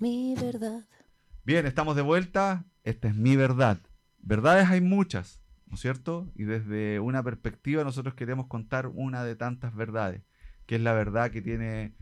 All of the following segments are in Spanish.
mi verdad. Bien, estamos de vuelta. Esta es mi verdad. Verdades hay muchas, ¿no es cierto? Y desde una perspectiva nosotros queremos contar una de tantas verdades, que es la verdad que tiene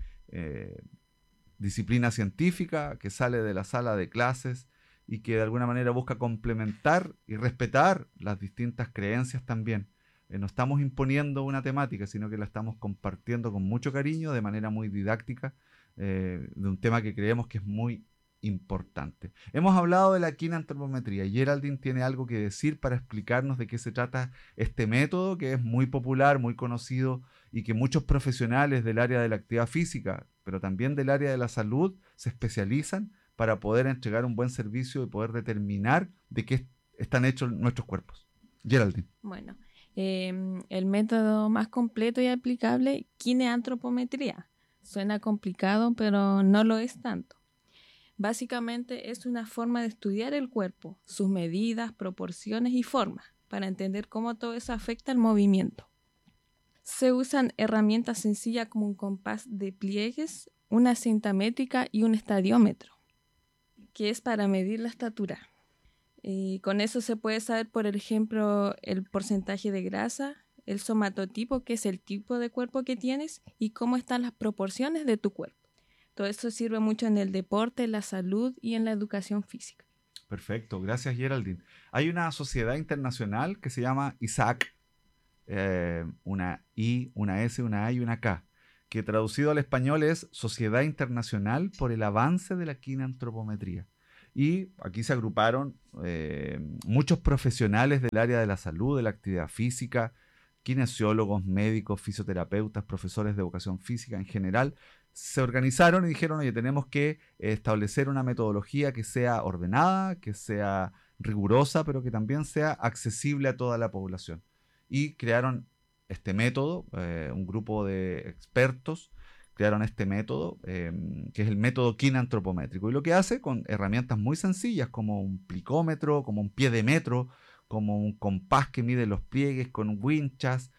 disciplina científica, que sale de la sala de clases y que de alguna manera busca complementar y respetar las distintas creencias también. No estamos imponiendo una temática, sino que la estamos compartiendo con mucho cariño, de manera muy didáctica, de un tema que creemos que es muy importante. Hemos hablado de la kinantropometría. Geraldine tiene algo que decir para explicarnos de qué se trata este método, que es muy popular, muy conocido y que muchos profesionales del área de la actividad física, pero también del área de la salud, se especializan para poder entregar un buen servicio y poder determinar de qué están hechos nuestros cuerpos. Geraldine. Bueno, el método más completo y aplicable, kineantropometría. Suena complicado, pero no lo es tanto. Básicamente es una forma de estudiar el cuerpo, sus medidas, proporciones y formas, para entender cómo todo eso afecta el movimiento. Se usan herramientas sencillas como un compás de pliegues, una cinta métrica y un estadiómetro, que es para medir la estatura. Y con eso se puede saber, por ejemplo, el porcentaje de grasa, el somatotipo, que es el tipo de cuerpo que tienes, y cómo están las proporciones de tu cuerpo. Todo eso sirve mucho en el deporte, en la salud y en la educación física. Perfecto, gracias Geraldine. Hay una sociedad internacional que se llama ISAC, una I, una S, una A y una K, que traducido al español es Sociedad Internacional por el Avance de la Kinantropometría. Y aquí se agruparon muchos profesionales del área de la salud, de la actividad física, kinesiólogos, médicos, fisioterapeutas, profesores de educación física en general. Se organizaron y dijeron, oye, tenemos que establecer una metodología que sea ordenada, que sea rigurosa, pero que también sea accesible a toda la población. Y crearon este método, un grupo de expertos crearon este método, que es el método kinantropométrico. Y lo que hace con herramientas muy sencillas, como un plicómetro, como un pie de metro, como un compás que mide los pliegues, con winchas,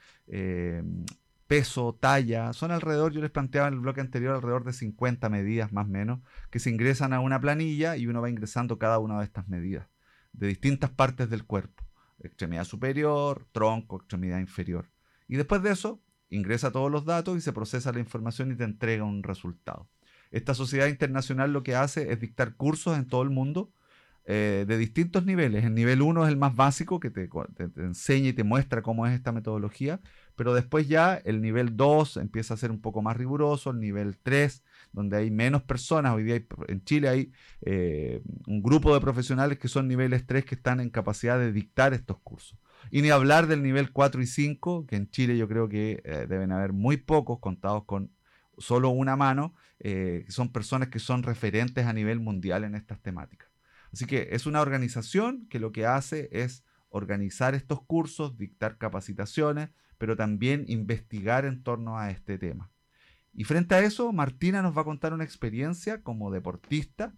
peso, talla, son alrededor, yo les planteaba en el bloque anterior, alrededor de 50 medidas más o menos, que se ingresan a una planilla y uno va ingresando cada una de estas medidas, de distintas partes del cuerpo, extremidad superior, tronco, extremidad inferior. Y después de eso, ingresa todos los datos y se procesa la información y te entrega un resultado. Esta sociedad internacional lo que hace es dictar cursos en todo el mundo, de distintos niveles. El nivel 1 es el más básico, que te enseña y te muestra cómo es esta metodología, pero después ya el nivel 2 empieza a ser un poco más riguroso, el nivel 3, donde hay menos personas. Hoy día en Chile hay un grupo de profesionales que son niveles 3 que están en capacidad de dictar estos cursos. Y ni hablar del nivel 4 y 5, que en Chile yo creo que deben haber muy pocos, contados con solo una mano, que son personas que son referentes a nivel mundial en estas temáticas. Así que es una organización que lo que hace es organizar estos cursos, dictar capacitaciones, pero también investigar en torno a este tema. Y frente a eso, Martina nos va a contar una experiencia como deportista,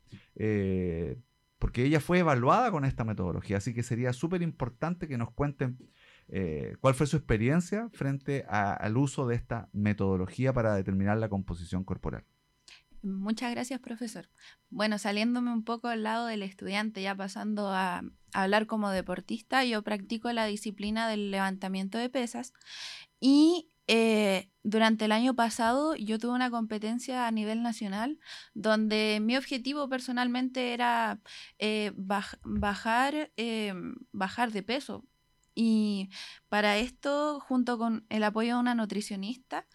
porque ella fue evaluada con esta metodología, así que sería súper importante que nos cuenten cuál fue su experiencia frente al uso de esta metodología para determinar la composición corporal. Muchas gracias, profesor. Bueno, saliéndome un poco al lado del estudiante, ya pasando a hablar como deportista, yo practico la disciplina del levantamiento de pesas y durante el año pasado yo tuve una competencia a nivel nacional donde mi objetivo personalmente era bajar de peso. Y para esto, junto con el apoyo de una nutricionista,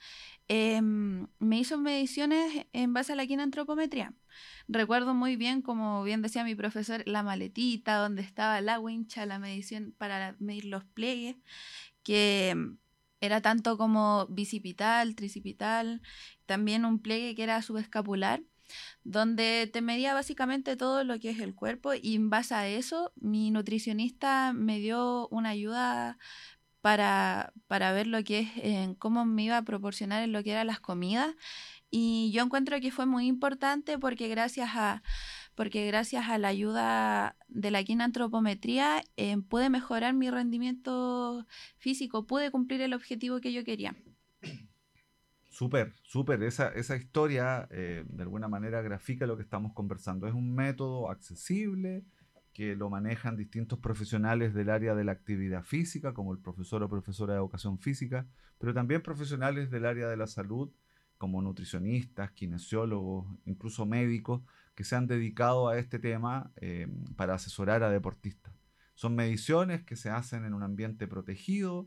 me hizo mediciones en base a la kinantropometría. Recuerdo muy bien, como bien decía mi profesor, la maletita donde estaba la wincha, la medición para medir los pliegues, que era tanto como bicipital, tricipital, también un pliegue que era subescapular, donde te medía básicamente todo lo que es el cuerpo, y en base a eso mi nutricionista me dio una ayuda para ver lo que es, cómo me iba a proporcionar en lo que eran las comidas. Y yo encuentro que fue muy importante porque gracias a la ayuda de la kinantropometría pude mejorar mi rendimiento físico, pude cumplir el objetivo que yo quería. Súper, súper. Esa historia de alguna manera grafica lo que estamos conversando. Es un método accesible que lo manejan distintos profesionales del área de la actividad física, como el profesor o profesora de educación física, pero también profesionales del área de la salud, como nutricionistas, kinesiólogos, incluso médicos, que se han dedicado a este tema para asesorar a deportistas. Son mediciones que se hacen en un ambiente protegido,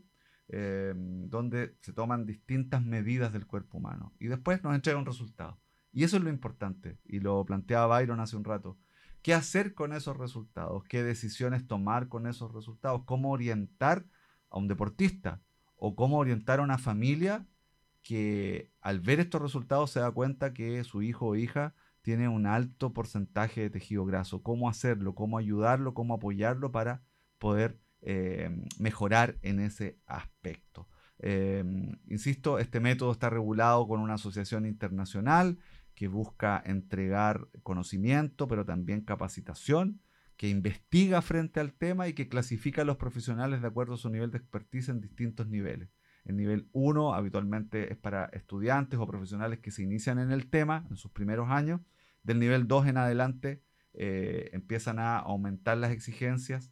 donde se toman distintas medidas del cuerpo humano y después nos entrega un resultado. Y eso es lo importante, y lo planteaba Byron hace un rato. ¿Qué hacer con esos resultados? ¿Qué decisiones tomar con esos resultados? ¿Cómo orientar a un deportista? ¿O cómo orientar a una familia que al ver estos resultados se da cuenta que su hijo o hija tiene un alto porcentaje de tejido graso? ¿Cómo hacerlo? ¿Cómo ayudarlo? ¿Cómo apoyarlo para poder mejorar en ese aspecto? Insisto, este método está regulado con una asociación internacional que busca entregar conocimiento, pero también capacitación, que investiga frente al tema y que clasifica a los profesionales de acuerdo a su nivel de expertise en distintos niveles. El nivel 1 habitualmente es para estudiantes o profesionales que se inician en el tema en sus primeros años. Del nivel 2 en adelante empiezan a aumentar las exigencias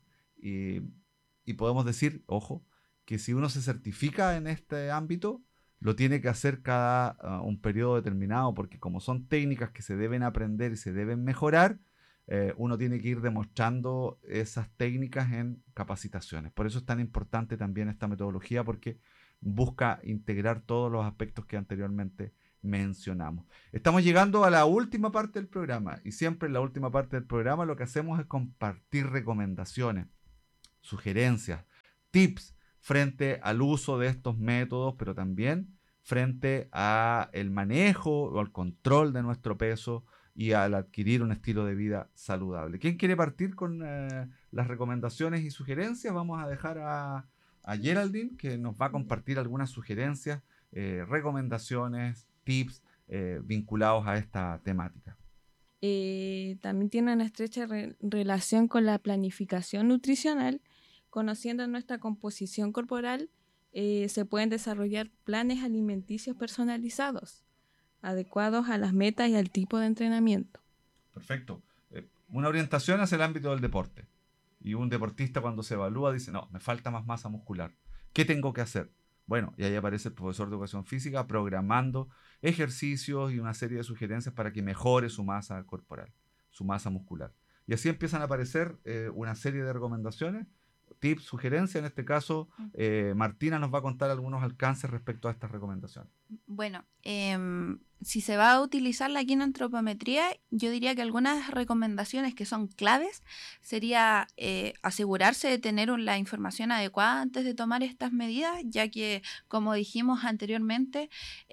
y podemos decir, ojo, que si uno se certifica en este ámbito, lo tiene que hacer cada un periodo determinado, porque como son técnicas que se deben aprender y se deben mejorar, uno tiene que ir demostrando esas técnicas en capacitaciones. Por eso es tan importante también esta metodología, porque busca integrar todos los aspectos que anteriormente mencionamos. Estamos llegando a la última parte del programa, y siempre en la última parte del programa lo que hacemos es compartir recomendaciones, sugerencias, tips frente al uso de estos métodos, pero también frente a el manejo o al control de nuestro peso y al adquirir un estilo de vida saludable. ¿Quién quiere partir con las recomendaciones y sugerencias? Vamos a dejar a Geraldine, que nos va a compartir algunas sugerencias, recomendaciones, tips vinculados a esta temática. También tiene una estrecha relación con la planificación nutricional. Conociendo nuestra composición corporal, se pueden desarrollar planes alimenticios personalizados, adecuados a las metas y al tipo de entrenamiento. Perfecto. Una orientación hacia el ámbito del deporte. Y un deportista cuando se evalúa dice, no, me falta más masa muscular. ¿Qué tengo que hacer? Bueno, y ahí aparece el profesor de educación física programando ejercicios y una serie de sugerencias para que mejore su masa corporal, su masa muscular. Y así empiezan a aparecer una serie de recomendaciones, tips, sugerencias. En este caso, Martina nos va a contar algunos alcances respecto a estas recomendaciones. Bueno, si se va a utilizar la quinoantropometría, yo diría que algunas recomendaciones que son claves sería asegurarse de tener la información adecuada antes de tomar estas medidas, ya que, como dijimos anteriormente,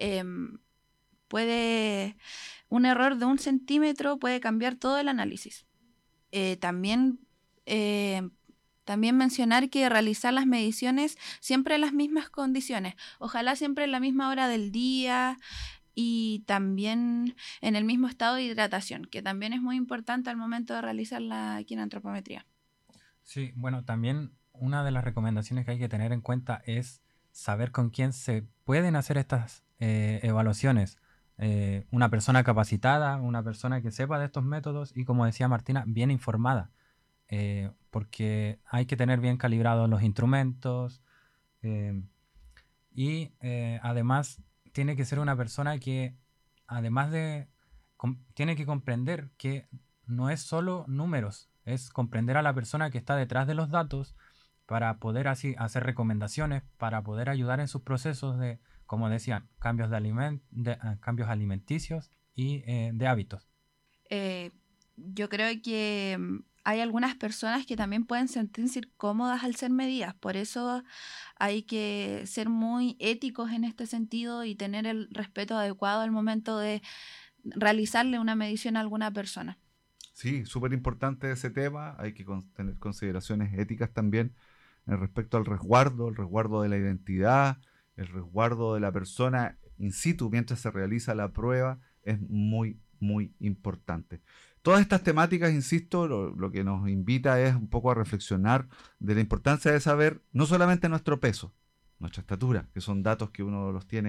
un error de 1 centímetro puede cambiar todo el análisis. También mencionar que realizar las mediciones siempre en las mismas condiciones, ojalá siempre en la misma hora del día y también en el mismo estado de hidratación, que también es muy importante al momento de realizar la quinoantropometría. Sí, bueno, también una de las recomendaciones que hay que tener en cuenta es saber con quién se pueden hacer estas evaluaciones. Una persona capacitada, una persona que sepa de estos métodos y, como decía Martina, bien informada. Porque hay que tener bien calibrados los instrumentos y además tiene que ser una persona que además tiene que comprender que no es solo números, es comprender a la persona que está detrás de los datos para poder así hacer recomendaciones, para poder ayudar en sus procesos de, como decían, cambios cambios alimenticios y de hábitos. Yo creo que hay algunas personas que también pueden sentirse cómodas al ser medidas, por eso hay que ser muy éticos en este sentido y tener el respeto adecuado al momento de realizarle una medición a alguna persona. Sí, súper importante ese tema, hay que tener consideraciones éticas también respecto al resguardo, el resguardo de la identidad, el resguardo de la persona in situ mientras se realiza la prueba, es muy, muy importante. Todas estas temáticas, insisto, lo que nos invita es un poco a reflexionar de la importancia de saber no solamente nuestro peso, nuestra estatura, que son datos que uno los tiene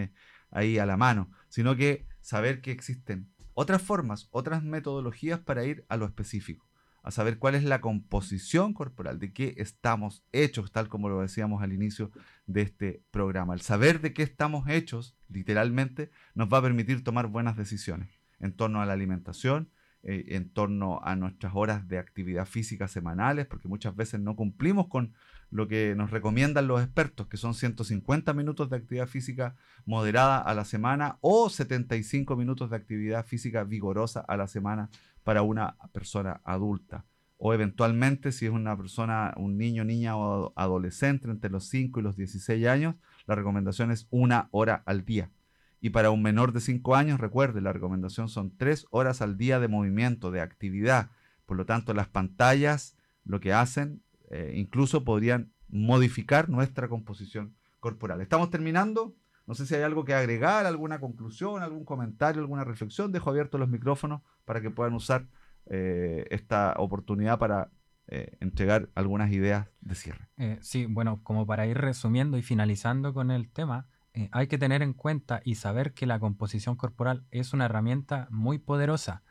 ahí a la mano, sino que saber que existen otras formas, otras metodologías para ir a lo específico, a saber cuál es la composición corporal, de qué estamos hechos, tal como lo decíamos al inicio de este programa. El saber de qué estamos hechos, literalmente, nos va a permitir tomar buenas decisiones en torno a la alimentación, en torno a nuestras horas de actividad física semanales, porque muchas veces no cumplimos con lo que nos recomiendan los expertos, que son 150 minutos de actividad física moderada a la semana o 75 minutos de actividad física vigorosa a la semana para una persona adulta. O eventualmente, si es una persona, un niño, niña o adolescente entre los 5 y los 16 años, la recomendación es 1 hora al día. Y para un menor de 5 años, recuerde, la recomendación son 3 horas al día de movimiento, de actividad. Por lo tanto, las pantallas lo que hacen, incluso podrían modificar nuestra composición corporal. Estamos terminando. No sé si hay algo que agregar, alguna conclusión, algún comentario, alguna reflexión. Dejo abiertos los micrófonos para que puedan usar esta oportunidad para entregar algunas ideas de cierre. Sí, bueno, como para ir resumiendo y finalizando con el tema, hay que tener en cuenta y saber que la composición corporal es una herramienta muy poderosa.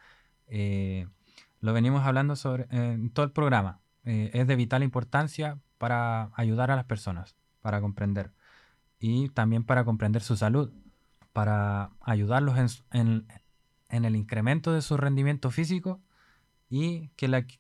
Lo venimos hablando en todo el programa. Es de vital importancia para ayudar a las personas, para comprender. Y también para comprender su salud, para ayudarlos en el incremento de su rendimiento físico, y que la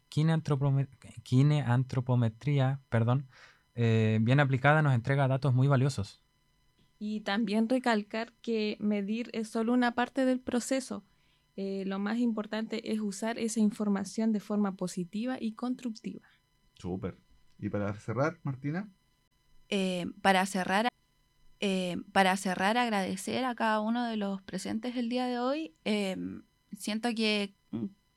kineantropometría, bien aplicada, nos entrega datos muy valiosos. Y también recalcar que medir es solo una parte del proceso. Lo más importante es usar esa información de forma positiva y constructiva. Súper. ¿Y para cerrar, Martina? Para cerrar, agradecer a cada uno de los presentes el día de hoy. Siento que